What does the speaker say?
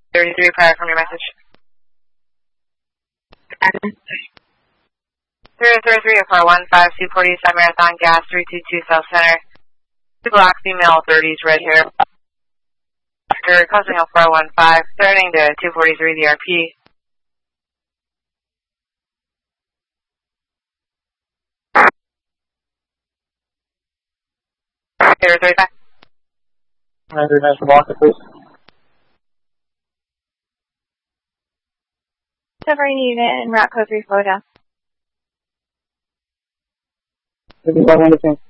33 prior from your message. 033 FR15 240 Side Marathon Gas 322 South Center. 2 black female 30s red hair. After crossing FR15, turning to 243 DRP. Zero 35. Andrew, nice to walk it, please. Submarine unit and route code 3 flow down. 55 Anderson.